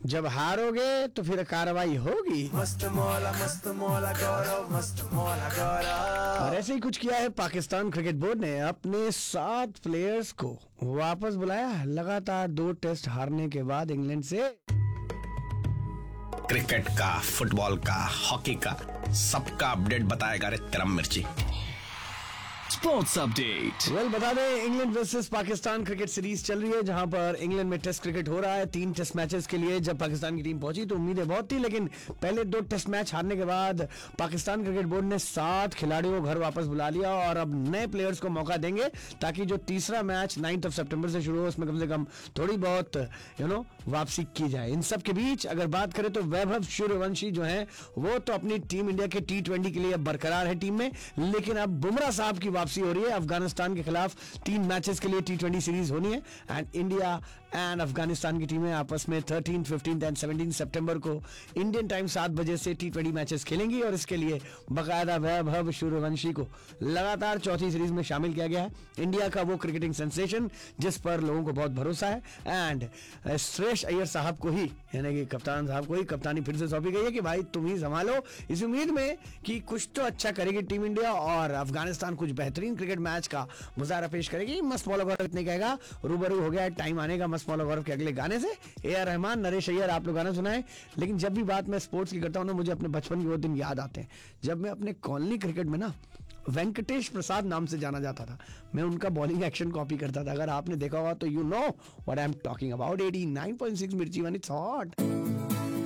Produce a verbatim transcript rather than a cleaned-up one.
जब हारोगे तो फिर कार्रवाई होगी। मस्त मौला मस्त मौला गौरव मस्त मौला गौरव। और ऐसे ही कुछ किया है पाकिस्तान क्रिकेट बोर्ड ने, अपने सात प्लेयर्स को वापस बुलाया लगातार दो टेस्ट हारने के बाद इंग्लैंड से। क्रिकेट का, फुटबॉल का, हॉकी का, सबका अपडेट बताएगा रे तिरम मिर्ची। Sports update. वेल बता दें, England versus Pakistan cricket series चल रही है, जहां पर इंग्लैंड में टेस्ट क्रिकेट हो रहा है। तीन टेस्ट मैचेस के लिए जब पाकिस्तान की टीम पहुंची तो उम्मीदें बहुत थी, लेकिन पहले दो टेस्ट मैच हारने के बाद पाकिस्तान क्रिकेट बोर्ड ने सात खिलाड़ियों को घर वापस बुला लिया और अब नए प्लेयर्स को मौका देंगे ताकि जो तीसरा मैच नाइन्थ ऑफ सितंबर से शुरू हो उसमें कम से कम थोड़ी बहुत यू नो वापसी की जाए। इन सब के बीच अगर बात करें तो वैभव सूर्यवंशी जो है वो तो अपनी टीम इंडिया के टी ट्वेंटी के लिए अब बरकरार है टीम में, लेकिन अब बुमराह साहब की वापसी हो रही है। अफगानिस्तान के खिलाफ तीन मैचेस के लिए टी ट्वेंटी सीरीज होनी है एंड इंडिया एंड अफगानिस्तान की टीमें आपस में थर्टीन, फिफ्टीन एंड सेवनटीन सितंबर को इंडियन टाइम सात बजे से टी ट्वेंटी मैचेस खेलेंगी और इसके लिए बकायदा वैभव सूर्यवंशी को लगातार चौथी सीरीज में शामिल किया गया है। इंडिया का वो क्रिकेटिंग सेंसेशन जिस पर लोगों को बहुत भरोसा है एंड श्रेयस अय्यर साहब को ही, यानी कि कप्तान साहब को ही कप्तानी फिर से सौंपी गई है कि भाई तुम ही संभालो, इस उम्मीद में कि कुछ तो अच्छा करेगी टीम इंडिया और अफगानिस्तान कुछ बेहतरीन क्रिकेट मैच का मुजाहरा पेश करेगी। मस्त मौला गौरव इतने कहेगा, रूबरू हो गया है टाइम आने का मस्त मौला गौरव के अगले गाने से। ए आर रहमान, नरेश अय्यर, आप लोग गाना सुनाए। लेकिन जब भी बात मैं स्पोर्ट्स की करता हूँ ना, मुझे अपने बचपन के वो दिन याद आते हैं जब मैं अपने कॉलोनी क्रिकेट में ना वेंकटेश प्रसाद नाम से जाना जाता था, मैं उनका बॉलिंग एक्शन कॉपी करता था। अगर आपने देखा होगा तो you know what I am talking about. Eighty nine point six मिर्ची वन, इट्स हॉट।